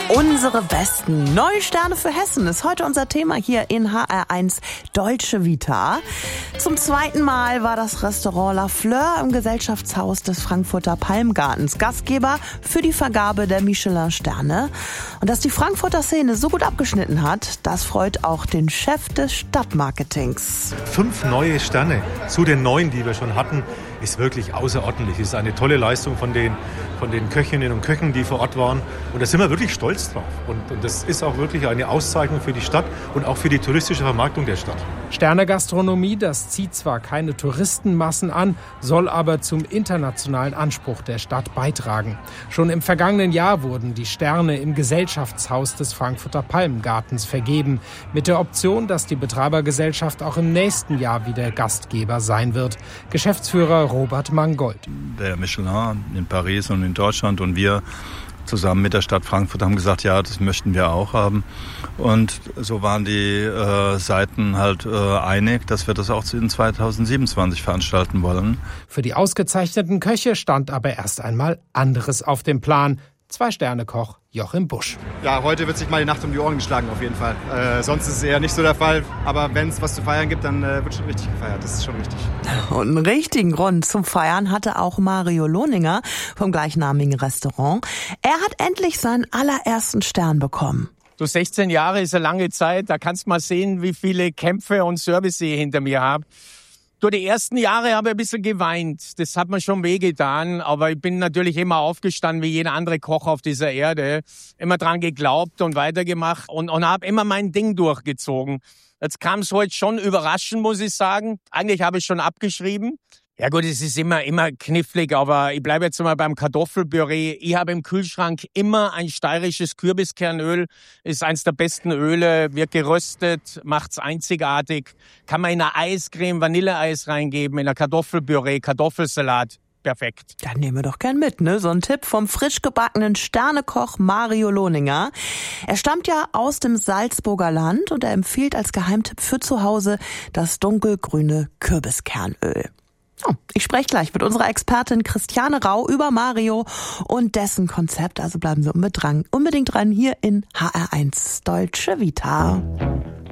Unsere besten neue Sterne für Hessen ist heute unser Thema hier in HR1 Deutsche Vita. Zum zweiten Mal war das Restaurant La Fleur im Gesellschaftshaus des Frankfurter Palmgartens Gastgeber für die Vergabe der Michelin-Sterne. Und dass die Frankfurter Szene so gut abgeschnitten hat, das freut auch den Chef des Stadtmarketings. 5 neue Sterne zu den 9, die wir schon hatten, ist wirklich außerordentlich. Es ist eine tolle Leistung von den Köchinnen und Köchen, die vor Ort waren. Und da sind wir wirklich stolz drauf. Und das ist auch wirklich eine Auszeichnung für die Stadt und auch für die touristische Vermarktung der Stadt. Sternegastronomie, das zieht zwar keine Touristenmassen an, soll aber zum internationalen Anspruch der Stadt beitragen. Schon im vergangenen Jahr wurden die Sterne im Gesellschaftshaus des Frankfurter Palmgartens vergeben, mit der Option, dass die Betreibergesellschaft auch im nächsten Jahr wieder Gastgeber sein wird. Geschäftsführer Robert Mangold. Der Michelin in Paris und in Deutschland und wir zusammen mit der Stadt Frankfurt haben gesagt, ja, das möchten wir auch haben. Und so waren die Seiten halt einig, dass wir das auch in 2027 veranstalten wollen. Für die ausgezeichneten Köche stand aber erst einmal anderes auf dem Plan. 2-Sterne-Koch Joachim Busch. Ja, heute wird sich mal die Nacht um die Ohren geschlagen auf jeden Fall. Sonst ist es eher nicht so der Fall. Aber wenn es was zu feiern gibt, dann wird schon richtig gefeiert. Das ist schon richtig. Und einen richtigen Grund zum Feiern hatte auch Mario Lohninger vom gleichnamigen Restaurant. Er hat endlich seinen allerersten Stern bekommen. So 16 Jahre ist eine lange Zeit. Da kannst du mal sehen, wie viele Kämpfe und Service ich hinter mir habe. Durch die ersten Jahre habe ich ein bisschen geweint. Das hat mir schon wehgetan. Aber ich bin natürlich immer aufgestanden, wie jeder andere Koch auf dieser Erde. Immer dran geglaubt und weitergemacht und habe immer mein Ding durchgezogen. Jetzt kam es heute schon überraschend, muss ich sagen. Eigentlich habe ich schon abgeschrieben. Ja gut, es ist immer knifflig, aber ich bleibe jetzt mal beim Kartoffelpüree. Ich habe im Kühlschrank immer ein steirisches Kürbiskernöl. Ist eins der besten Öle, wird geröstet, macht's einzigartig. Kann man in eine Eiscreme, Vanilleeis reingeben, in ein Kartoffelpüree, Kartoffelsalat. Perfekt. Dann nehmen wir doch gern mit, ne? So ein Tipp vom frisch gebackenen Sternekoch Mario Lohninger. Er stammt ja aus dem Salzburger Land und er empfiehlt als Geheimtipp für zu Hause das dunkelgrüne Kürbiskernöl. Ich spreche gleich mit unserer Expertin Christiane Rau über Mario und dessen Konzept. Also bleiben Sie unbedingt dran hier in HR1 Deutsche Vita.